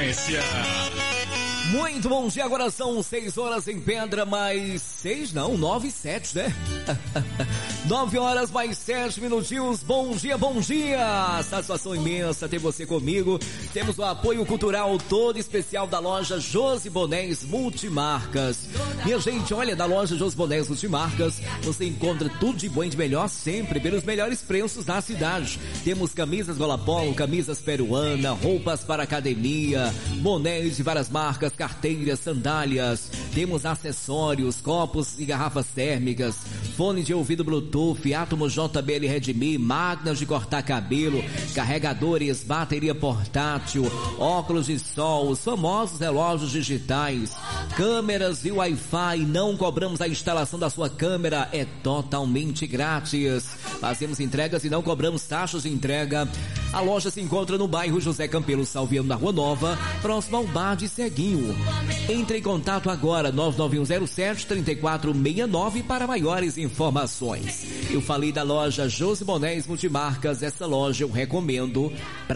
sequência. Muito bom dia, agora são 6 horas em Pedra, mais 6 não, 9 e 7, né? 9 horas mais 7 minutinhos, bom dia, satisfação imensa ter você comigo. Temos o apoio cultural todo especial da loja Josi Bonés Multimarcas. Minha gente, olha, da loja Josi Bonés Multimarcas, você encontra tudo de bom e de melhor sempre, pelos melhores preços da cidade. Temos camisas gola polo, camisas peruana, roupas para academia, bonés de várias marcas, carteiras, sandálias, temos acessórios, copos e garrafas térmicas, fone de ouvido Bluetooth, átomo JBL Redmi, máquinas de cortar cabelo, carregadores, bateria portátil, óculos de sol, os famosos relógios digitais, câmeras e Wi-Fi. Não cobramos a instalação da sua câmera, é totalmente grátis. Fazemos entregas e não cobramos taxas de entrega. A loja se encontra no bairro José Campelo Salviano, na Rua Nova, próximo ao bar de Ceguinho. Entre em contato agora, 99107-3469 para maiores informações. Eu falei da loja Josi Bonés Multimarcas, essa loja eu recomendo